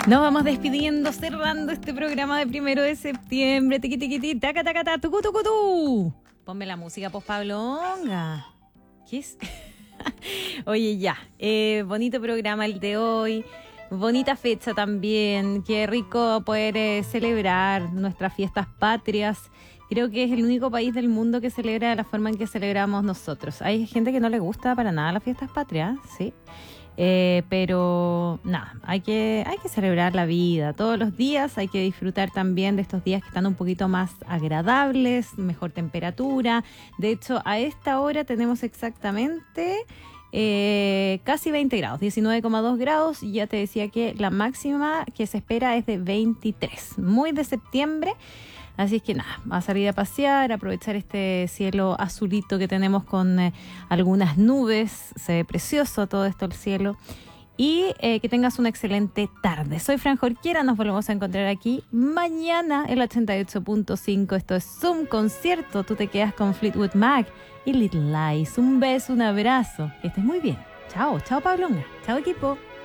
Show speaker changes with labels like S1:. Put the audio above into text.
S1: Nos vamos despidiendo, cerrando este programa de 1 de septiembre. Tiqui, tiqui, tiqui, taca, taca, taca, tucu, tucu, tu. Ponme la música, pues, Pablo Onga. ¿Qué es? Oye, ya. Bonito programa el de hoy. Bonita fecha también. Qué rico poder celebrar nuestras fiestas patrias. Creo que es el único país del mundo que celebra de la forma en que celebramos nosotros. Hay gente que no le gusta para nada las fiestas patrias, sí. Pero nada, hay que celebrar la vida todos los días, hay que disfrutar también de estos días que están un poquito más agradables, mejor temperatura. De hecho, a esta hora tenemos exactamente casi 20 grados, 19,2 grados, y ya te decía que la máxima que se espera es de 23, muy de septiembre. Así es que nada, va a salir a pasear, aprovechar este cielo azulito que tenemos con algunas nubes. Se ve precioso todo esto el cielo. Y que tengas una excelente tarde. Soy Fran Jorquera, nos volvemos a encontrar aquí mañana el 88.5. Esto es Zoom Concierto. Tú te quedas con Fleetwood Mac y Little Lies. Un beso, un abrazo. Que estés muy bien. Chao, chao Pablonga. Chao equipo.